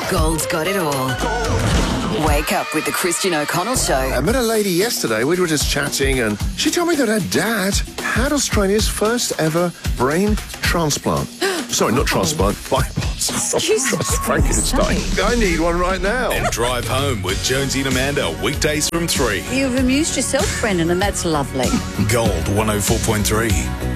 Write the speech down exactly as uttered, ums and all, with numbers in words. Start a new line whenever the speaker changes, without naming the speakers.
Gold's got it all. Wake up with the Christian O'Connell Show.
I met a lady yesterday. We were just chatting, and she told me that her dad had Australia's first ever brain transplant. Sorry, not transplant, bypass.
Excuse me.
Frankenstein. I need one right now.
And Drive Home with Jonesy and Amanda, weekdays from three.
You've amused yourself, Brendan, and that's lovely.
Gold one oh four point three.